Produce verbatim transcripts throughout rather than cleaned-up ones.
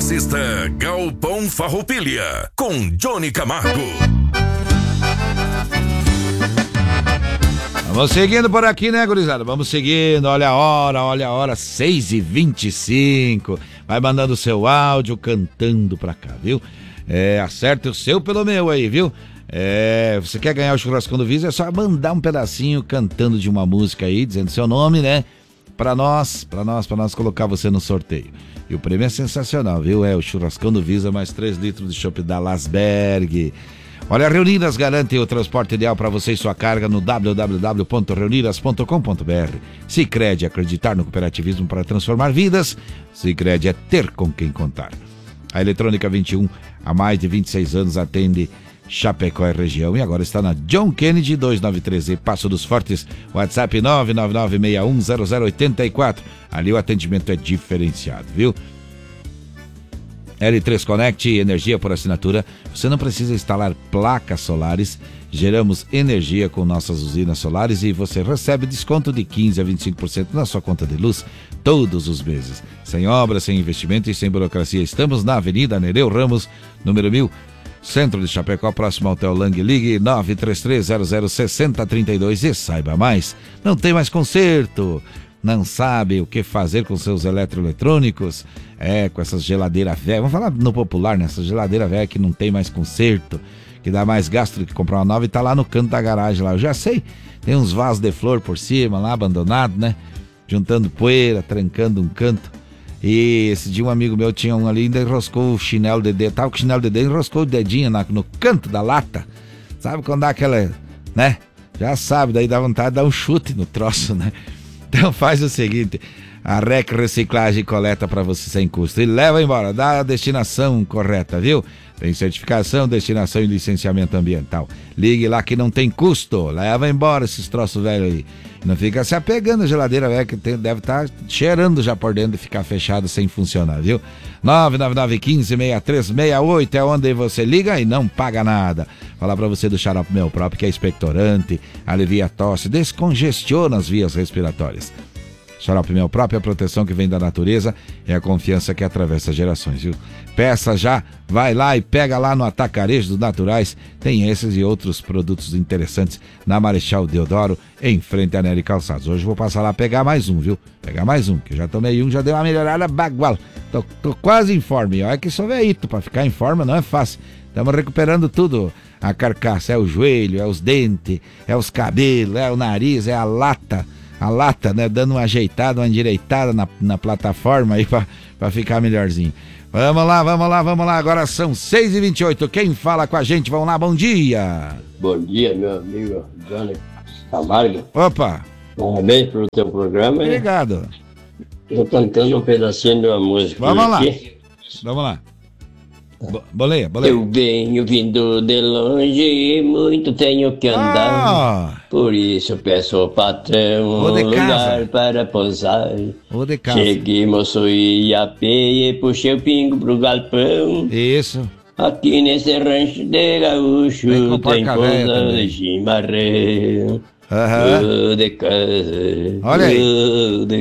Assista Galpão Farroupilha com Johnny Camargo. Vamos seguindo por aqui, né, gurizada? Vamos seguindo, olha a hora, olha a hora, seis e vinte e cinco. Vai mandando o seu áudio, cantando pra cá, viu? É, acerte o seu pelo meu aí, viu? É, você quer ganhar o churrascão do Visa, é só mandar um pedacinho cantando de uma música aí, dizendo seu nome, né? Pra nós, pra nós, pra nós colocar você no sorteio. E o prêmio é sensacional, viu? É o churrascão do Visa, mais três litros de chopp da Lasberg. Olha, a Reunidas garante o transporte ideal para você e sua carga no w w w ponto reunidas ponto com ponto b r. Sicredi, acreditar no cooperativismo para transformar vidas. Sicredi é ter com quem contar. A Eletrônica vinte e um, há mais de vinte e seis anos, atende Chapecó e região e agora está na John Kennedy duzentos e noventa e três, Passo dos Fortes. WhatsApp nove nove nove seis um zero zero oito quatro. Ali o atendimento é diferenciado, viu? L três Connect, energia por assinatura. Você não precisa instalar placas solares. Geramos energia com nossas usinas solares e você recebe desconto de quinze a vinte e cinco por cento na sua conta de luz todos os meses. Sem obra, sem investimento e sem burocracia. Estamos na Avenida Nereu Ramos, número mil, Centro de Chapecó, próximo ao Hotel Lang. Ligue nove três três zero zero seis zero três dois e saiba mais. Não tem mais conserto? Não sabe o que fazer com seus eletroeletrônicos? É, com essas geladeiras velhas, vamos falar no popular, né? Essa geladeira velha que não tem mais conserto, que dá mais gasto do que comprar uma nova e tá lá no canto da garagem lá. Eu já sei, tem uns vasos de flor por cima lá, abandonado, né? Juntando poeira, trancando um canto. E esse dia um amigo meu tinha um ali, ainda enroscou o chinelo de dedo, tava com o chinelo de dedo, enroscou o dedinho na, no canto da lata. Sabe quando dá aquela, né? Já sabe, daí dá vontade de dar um chute no troço, né? Então faz o seguinte, a R E C Reciclagem coleta para você sem custo e leva embora, dá a destinação correta, viu? Tem certificação, destinação e licenciamento ambiental. Ligue lá que não tem custo, leva embora esses troços velhos aí. Não fica se apegando a geladeira velha que tem, deve estar tá cheirando já por dentro e ficar fechado sem funcionar, viu? nove nove nove um cinco seis três seis oito é onde você liga e não paga nada. Falar pra você do xarope Meu Próprio, que é expectorante, alivia a tosse, descongestiona as vias respiratórias. Xarope Meu Próprio é a proteção que vem da natureza, é a confiança que atravessa gerações, viu? Peça já, vai lá e pega lá no Atacarejo dos Naturais, tem esses e outros produtos interessantes na Marechal Deodoro, em frente a Nery Calçados. Hoje vou passar lá pegar mais um, viu? Pegar mais um, que eu já tomei um, já deu uma melhorada bagual. Tô, tô quase em forma, e olha que sou veíto, pra ficar em forma não é fácil. Estamos recuperando tudo, a carcaça, é o joelho, é os dentes, é os cabelos, é o nariz, é a lata. A lata, né? Dando uma ajeitada, uma endireitada na, na plataforma aí pra, pra ficar melhorzinho. Vamos lá, vamos lá, vamos lá. Agora são seis e vinte e oito. Quem fala com a gente? Vamos lá, bom dia. Bom dia, meu amigo Johnny Camargo. Opa. Parabéns pelo teu programa. Obrigado. Estou cantando um pedacinho de uma música. Vamos lá. Aqui. Vamos lá. Bo- boleia, boleia. Eu venho vindo de longe, muito tenho que andar. Ah. Por isso peço ao patrão Vou de um casa. lugar para pousar. Vou de casa. Cheguei, moço, e a pé e puxei o pingo pro galpão. Isso. Aqui nesse rancho de gaúcho Vem com tem porca véia pousa também. de chimarrão. Aham. Oh, de casa, Olha aí. oh, de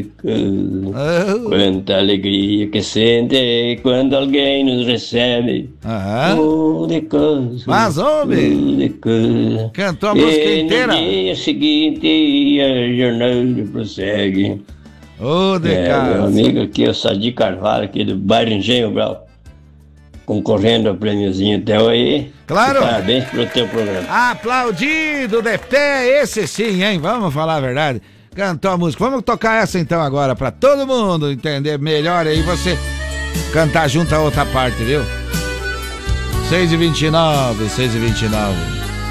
casa. Oh. Quanta alegria que sente quando alguém nos recebe. Aham. Oh, de casa. Mas, homem, oh, de casa. cantou a música E inteira. no dia seguinte a jornada prossegue. Ô, de É, meu casa. amigo aqui, o Sadi Carvalho, aqui do bairro Engenho Brau, concorrendo ao prêmiozinho teu aí. Claro. Parabéns pelo teu programa. Aplaudido de pé, esse sim, hein? Vamos falar a verdade. Cantou a música. Vamos tocar essa então agora, pra todo mundo entender melhor aí, você cantar junto a outra parte, viu? seis e vinte e nove, seis e vinte e nove.